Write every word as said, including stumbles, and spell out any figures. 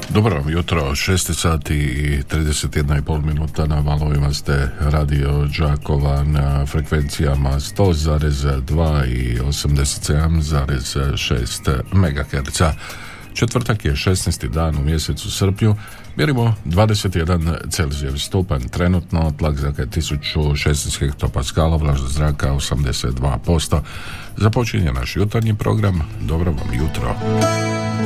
Dobro vam jutro, šest sati i trideset jedna i pol minuta, na valovima ste Radio Đakova na frekvencijama sto zarez dva i osamdeset sedam zarez šest megaherca. Četvrtak je šesnaesti dan u mjesecu srpnju, mjerimo dvadeset jedan Celzijev stupanj, trenutno tlak zraka je tisuću šesnaest hektopaskala, vlažnost zraka osamdeset dva posto. Započinje naš jutarnji program. Dobro vam jutro.